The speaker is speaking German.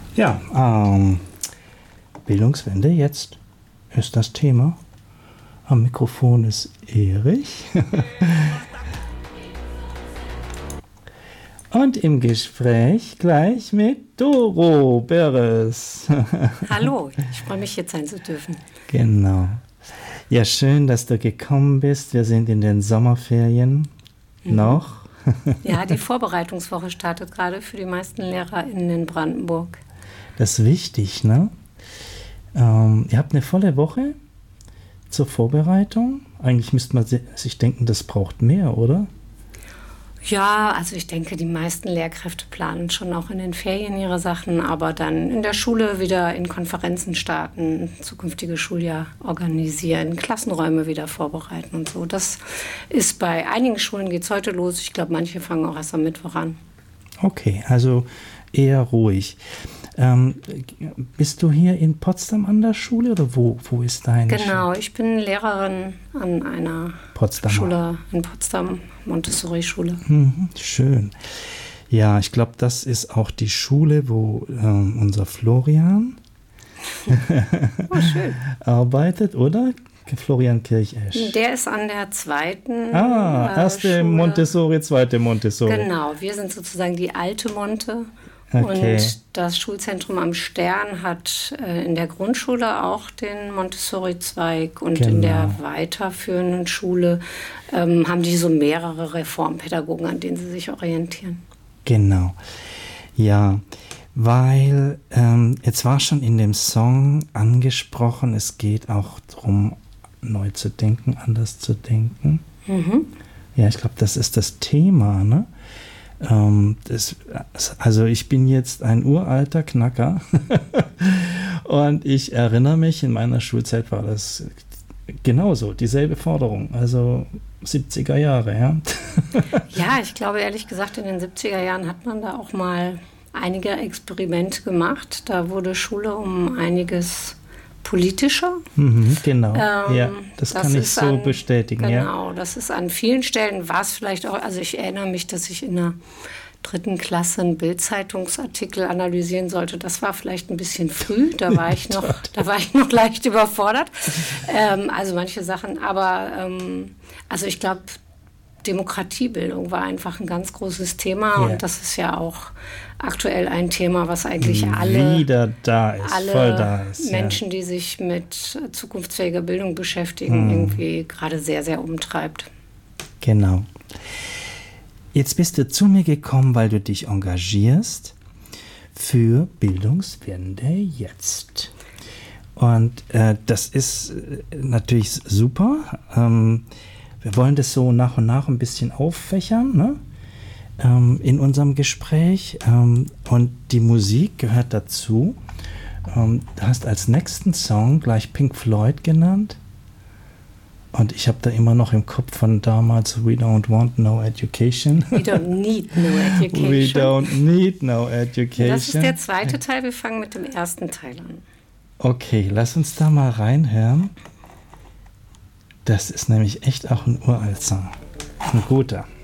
Ja, Bildungswende jetzt ist das Thema. Am Mikrofon ist Erich. Und im Gespräch gleich mit Doro Beres. Hallo, ich freue mich, hier sein zu dürfen. Genau. Ja, schön, dass du gekommen bist. Wir sind in den Sommerferien noch. Ja, die Vorbereitungswoche startet gerade für die meisten LehrerInnen in Brandenburg. Das ist wichtig, ne? Ihr habt eine volle Woche zur Vorbereitung. Eigentlich müsste man sich denken, das braucht mehr, oder? Ja, also ich denke, die meisten Lehrkräfte planen schon auch in den Ferien ihre Sachen, aber dann in der Schule wieder in Konferenzen starten, zukünftige Schuljahr organisieren, Klassenräume wieder vorbereiten und so. Das ist bei einigen Schulen geht es heute los. Ich glaube, manche fangen auch erst am Mittwoch an. Okay, also eher ruhig. Bist du hier in Potsdam an der Schule oder wo ist deine Schule? Genau, ich bin Lehrerin an einer Schule in Potsdam, Montessori-Schule. Schön. Ja, ich glaube, das ist auch die Schule, wo unser Florian arbeitet, oder? Florian Kirchesch. Der ist an der zweiten erste Schule. Montessori, zweite Montessori. Genau, wir sind sozusagen die alte Monte. Okay. Und das Schulzentrum am Stern hat in der Grundschule auch den Montessori-Zweig und in der weiterführenden Schule haben die so mehrere Reformpädagogen, an denen sie sich orientieren. Genau, ja, weil jetzt war schon in dem Song angesprochen, es geht auch darum, neu zu denken, anders zu denken. Ja, ich glaube, das ist das Thema, ne? Also ich bin jetzt ein uralter Knacker und ich erinnere mich, in meiner Schulzeit war das genauso, dieselbe Forderung, also 70er Jahre, ja. Ja, ich glaube ehrlich gesagt, in den 70er Jahren hat man da auch mal einige Experimente gemacht. Da wurde Schule um einiges politischer. Genau, ja, das kann ich so bestätigen. Genau, das ist an vielen Stellen, war es vielleicht auch, also ich erinnere mich, dass ich in der 3. Klasse einen Bild-Zeitungsartikel analysieren sollte. Das war vielleicht ein bisschen früh, da war ich noch leicht überfordert. Also manche Sachen, aber also ich glaube, Demokratiebildung war einfach ein ganz großes Thema und das ist ja auch aktuell ein Thema, was eigentlich alle Menschen, die sich mit zukunftsfähiger Bildung beschäftigen, irgendwie gerade sehr, sehr umtreibt. Genau. Jetzt bist du zu mir gekommen, weil du dich engagierst für Bildungswende jetzt. Und das ist natürlich super. Wir wollen das so nach und nach ein bisschen auffächern, ne? In unserem Gespräch. Und die Musik gehört dazu. Du hast als nächsten Song gleich Pink Floyd genannt. Und ich habe da immer noch im Kopf von damals We don't want no education. We don't need no education. We don't need no education. Das ist der zweite Teil. Wir fangen mit dem ersten Teil an. Okay, lass uns da mal reinhören. Das ist nämlich echt auch ein Uralt-Song. Ein guter.